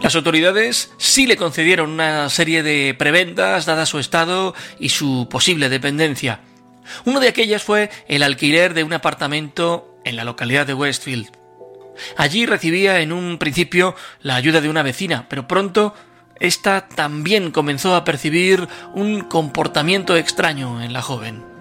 Las autoridades sí le concedieron una serie de prebendas dada su estado y su posible dependencia. Una de aquellas fue el alquiler de un apartamento en la localidad de Westfield. Allí recibía en un principio la ayuda de una vecina, pero pronto ésta también comenzó a percibir un comportamiento extraño en la joven.